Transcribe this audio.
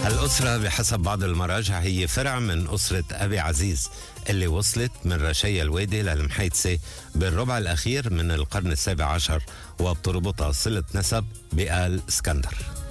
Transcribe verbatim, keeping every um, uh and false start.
الأسرة بحسب بعض المراجع هي فرع من أسرة أبي عزيز اللي وصلت من رشايا الوادي للمحيدسة بالربع الأخير من القرن السابع عشر، وبتربطها صلة نسب بآل اسكندر.